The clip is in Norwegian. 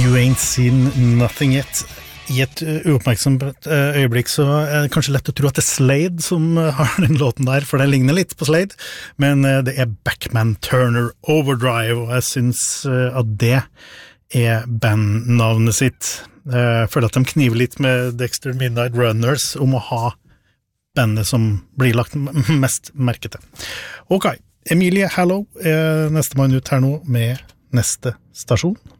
You Ain't Seen Nothing Yet. I et uoppmerksomt øyeblikk så det kanskje lett å tro at det Slade som har den låten der, for det ligner litt på Slade, men det Beckman Turner Overdrive, og jeg synes at det bandnavnet sitt. Jeg føler at de kniver litt med Dexter Midnight Runners om å ha bandet som blir lagt mest merke til. Ok, Emilie Hallow neste mann ut her nå med neste stasjon.